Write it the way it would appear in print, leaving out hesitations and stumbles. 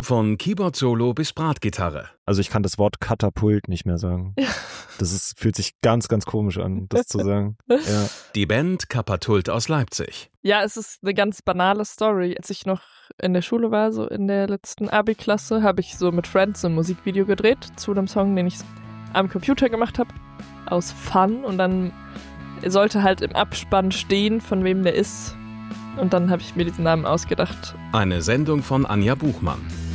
Von Keyboard-Solo bis Bratgitarre. Also ich kann das Wort Katapult nicht mehr sagen. Fühlt sich ganz, ganz komisch an, das zu sagen. Ja. Die Band Kapatult aus Leipzig. Ja, es ist eine ganz banale Story. Als ich noch in der Schule war, so in der letzten Abi-Klasse, habe ich so mit Friends ein Musikvideo gedreht zu einem Song, den ich am Computer gemacht habe, aus Fun. Und dann sollte halt im Abspann stehen, von wem der ist. Und dann habe ich mir diesen Namen ausgedacht. Eine Sendung von Anja Buchmann.